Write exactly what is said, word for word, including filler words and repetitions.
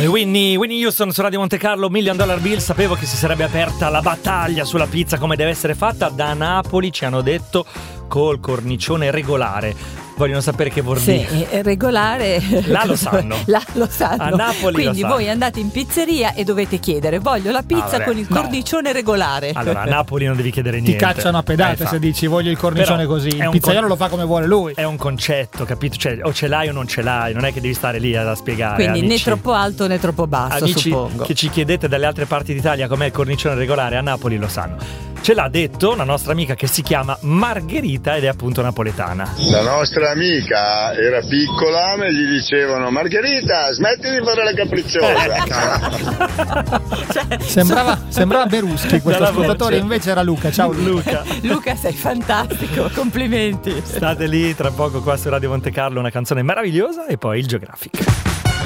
Winnie, Winnie Houston su Radio Monte Carlo, Million Dollar Bill. Sapevo che si sarebbe aperta la battaglia sulla pizza come deve essere fatta. Da Napoli ci hanno detto col cornicione regolare. Vogliono sapere che vuol sì, dire. Regolare. Là lo sanno. Là lo sanno. A Napoli Quindi lo voi sanno. andate in pizzeria e dovete chiedere: voglio la pizza Ah, con il no. cornicione regolare. Allora, a Napoli non devi chiedere Ti niente. cacciano a pedate Eh, se dici voglio il cornicione Però così. è Il un pizzaiolo con- lo fa come vuole lui. È un concetto, capito? Cioè, o ce l'hai o non ce l'hai. Non è che devi stare lì a spiegare. Quindi né amici. troppo alto né troppo basso, Amici suppongo. che ci chiedete dalle altre parti d'Italia com'è il cornicione regolare, a Napoli lo sanno. Ce l'ha detto una nostra amica che si chiama Margherita ed è appunto napoletana. La nostra amica era piccola e gli dicevano: Margherita, smetti di fare la capricciosa. Cioè, Sembrava, sembrava Beruschi questo Dalla ascoltatore, voce. invece era Luca. Ciao Luca. Luca, Luca, sei fantastico, complimenti. state lì tra poco qua su Radio Monte Carlo, una canzone meravigliosa e poi il Geographic.